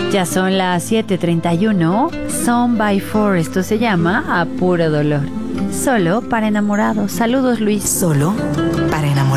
Ya son las 7:31. Son by Four. Esto se llama A Puro Dolor. Solo para enamorados. Saludos, Luis. Solo para enamorados.